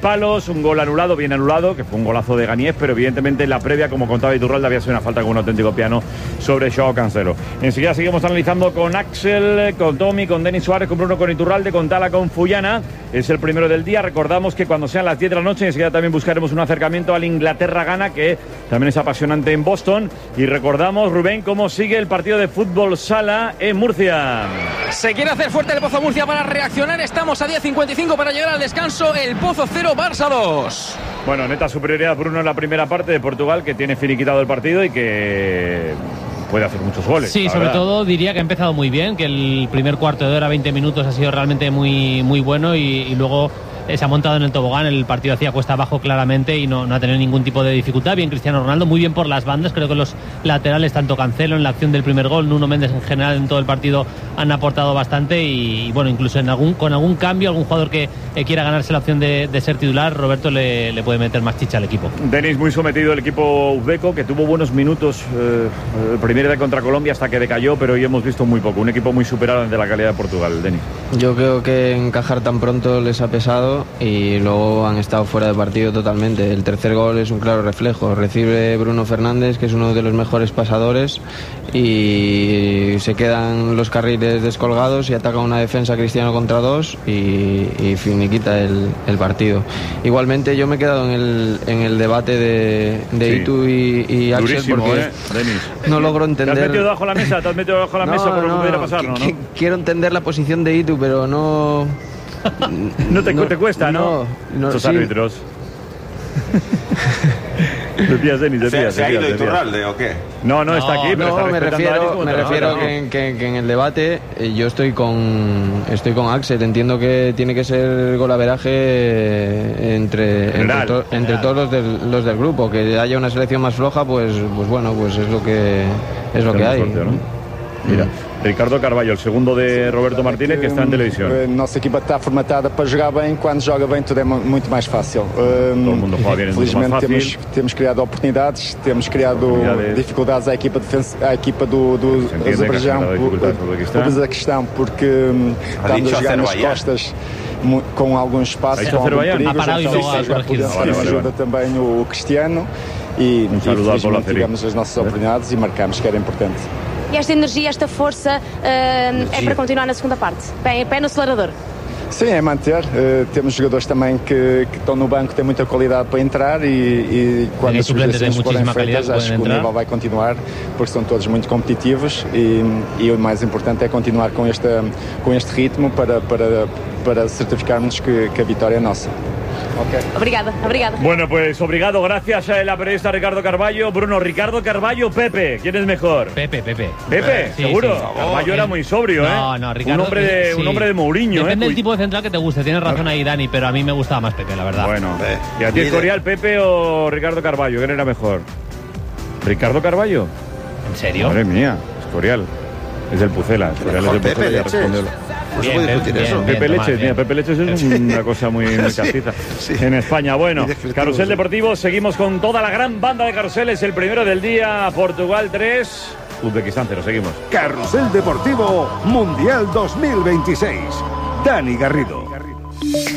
palos, un gol anulado, bien anulado, que fue un golazo de Ganiés, pero evidentemente en la previa, como contaba Iturralde, había sido una falta con un auténtico piano sobre Joao Cancelo. Enseguida seguimos analizando con Axel, con Tommy, con Denis Suárez, con Bruno, con Iturralde, con Tala, con Fullana. Es el primero del día. Recordamos que cuando sean las 10 de la noche, enseguida también buscaremos un acercamiento al Inglaterra-Ghana, que también es apasionante en Boston. Y recordamos, Rubén, cómo sigue el partido de fútbol sala en Murcia. Se quiere hacer fuerte el Pozo Murcia para reaccionar. Estamos a 10:55 para llegar al descanso. El Pozo 0, Barça 2. Bueno, neta superioridad, Bruno, en la primera parte de Portugal, que tiene finiquitado el partido y que puede hacer muchos goles. Sí, sobre todo diría que ha empezado muy bien, que el primer cuarto de hora, 20 minutos, ha sido realmente muy, muy bueno y luego se ha montado en el tobogán. El partido hacía cuesta abajo claramente y no ha tenido ningún tipo de dificultad. Bien Cristiano Ronaldo, muy bien por las bandas. Creo que los laterales, tanto Cancelo en la acción del primer gol, Nuno Méndez en general en todo el partido, han aportado bastante y bueno, incluso con algún cambio, algún jugador que quiera ganarse la opción de ser titular, Roberto le puede meter más chicha al equipo. Denis, muy sometido el equipo uzbeco, que tuvo buenos minutos el primer día contra Colombia hasta que decayó, pero hoy hemos visto muy poco. Un equipo muy superado ante la calidad de Portugal. Denis. Yo creo que encajar tan pronto les ha pesado y luego han estado fuera de partido totalmente. El tercer gol es un claro reflejo. Recibe Bruno Fernández, que es uno de los mejores pasadores, y se quedan los carriles descolgados y ataca una defensa Cristiano contra dos y finiquita el partido. Igualmente yo me he quedado en el debate de sí, Itu y Axel. Durísimo, porque Denis. No logro entender. ¿Te has metido debajo de la mesa? ¿Te has metido debajo de la mesa por lo que pudiera pasar? ¿No? Quiero entender la posición de Itu, pero no... te cuesta, ¿no? Estos sí. Árbitros. Decías, Denis, ¿Se ha ido Iturralde o qué? No, está aquí, pero no, me refiero que en el debate yo estoy con Axel. Entiendo que tiene que ser golaveraje entre todos los del grupo. Que haya una selección más floja, pues bueno, pues es lo que hay. Suerte, ¿no? Mira, Ricardo Carvalho, el segundo de Roberto Martínez, que está en televisión. Nossa equipa está formatada para jogar bem. Quando joga bem tudo é muito mais fácil. Todo el mundo juega bien, es mucho más fácil. Temos criado oportunidades, temos criado dificuldades à equipa do Azerbaijão, porque estamos a jogar nas costas com algum espaço, com algum perigo. Ajuda também o Cristiano e infelizmente tivemos as nossas oportunidades e marcamos, que era importante. E esta energia, esta força é para continuar na segunda parte? Pé no acelerador? Sim, é manter. Temos jogadores também que estão no banco, têm muita qualidade para entrar e quando as substituições forem feitas, acho que o nível vai continuar, porque são todos muito competitivos e o mais importante é continuar com este ritmo para certificarmos que a vitória é nossa. Okay. Obrigada. Bueno, pues obrigado, gracias a la periodista Ricardo Carvalho. Bruno, Ricardo Carvalho, Pepe, ¿quién es mejor? Pepe, seguro. Sí. Carvalho era muy sobrio, No, Ricardo, un hombre de Mourinho. Depende del tipo de central que te guste. Tienes razón ahí, Dani, pero a mí me gustaba más Pepe, la verdad. Bueno, ¿y a ti, Escorial, Pepe o Ricardo Carvalho? ¿Quién era mejor? ¿Ricardo Carvalho? ¿En serio? Madre mía, Escorial. Es del Pucela. Escorial es del Pucela, ya respondió. Pepe Leches es una cosa muy castiza en España. Bueno, Carrusel Deportivo, seguimos con toda la gran banda de carruseles. El primero del día, Portugal 3, Uzbekistán 0. Seguimos. Carrusel Deportivo Mundial 2026. Dani Garrido.